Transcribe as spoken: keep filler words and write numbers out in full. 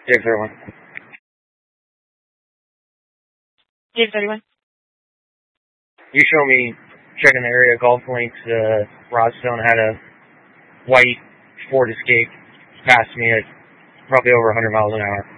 Dave thirty-one. Dave thirty-one. You show me checking the area golf links, uh, Rodstone had a white Ford Escape past me at probably over one hundred miles an hour.